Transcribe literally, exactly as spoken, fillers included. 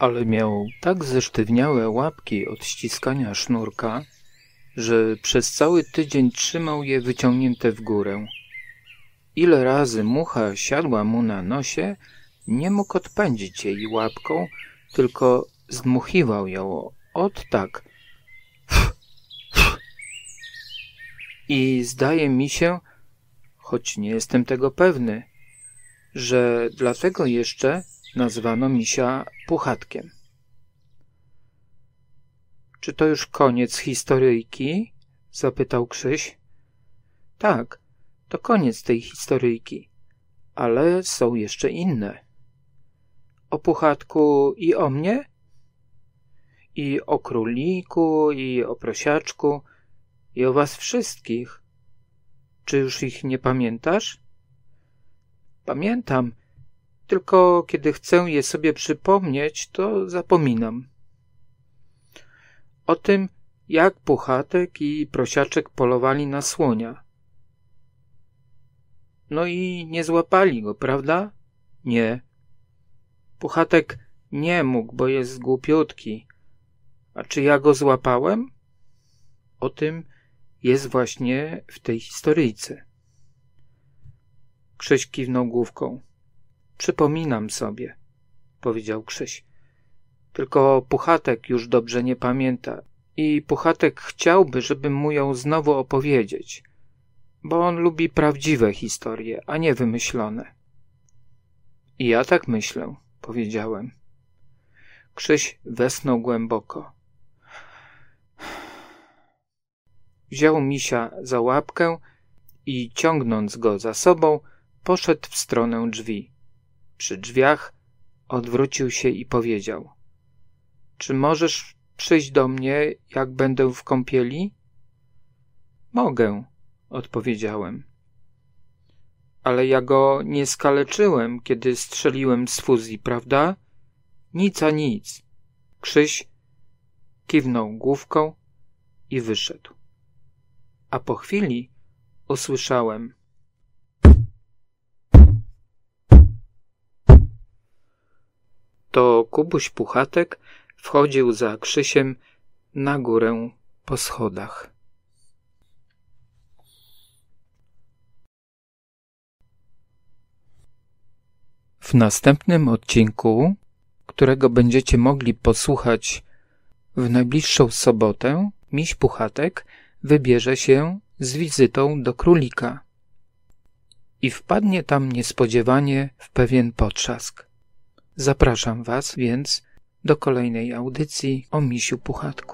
ale miał tak zesztywniałe łapki od ściskania sznurka, że przez cały tydzień trzymał je wyciągnięte w górę. Ile razy mucha siadła mu na nosie, nie mógł odpędzić jej łapką, tylko zdmuchiwał ją ot tak. I zdaje mi się, choć nie jestem tego pewny, że dlatego jeszcze nazwano misia Puchatkiem. Czy to już koniec historyjki? Zapytał Krzyś. Tak, to koniec tej historyjki, ale są jeszcze inne. O Puchatku i o mnie? I o króliku, i o prosiaczku, i o was wszystkich. Czy już ich nie pamiętasz? Pamiętam, tylko kiedy chcę je sobie przypomnieć, to zapominam. O tym, jak Puchatek i prosiaczek polowali na słonia. No i nie złapali go, prawda? Nie. Puchatek nie mógł, bo jest głupiutki. A czy ja go złapałem? O tym jest właśnie w tej historyjce. Krzyś kiwnął główką. Przypominam sobie, powiedział Krzyś. Tylko Puchatek już dobrze nie pamięta i Puchatek chciałby, żebym mu ją znowu opowiedzieć, bo on lubi prawdziwe historie, a nie wymyślone. I ja tak myślę, powiedziałem. Krzyś westchnął głęboko. Wziął misia za łapkę i ciągnąc go za sobą, poszedł w stronę drzwi. Przy drzwiach odwrócił się i powiedział: Czy możesz przyjść do mnie, jak będę w kąpieli? Mogę, odpowiedziałem. Ale ja go nie skaleczyłem, kiedy strzeliłem z fuzji, prawda? Nic a nic. Krzyś kiwnął główką i wyszedł. A po chwili usłyszałem: To Kubuś Puchatek wchodził za Krzysiem na górę po schodach. W następnym odcinku, którego będziecie mogli posłuchać w najbliższą sobotę, miś Puchatek wybierze się z wizytą do królika i wpadnie tam niespodziewanie w pewien potrzask. Zapraszam was więc do kolejnej audycji o misiu Puchatku.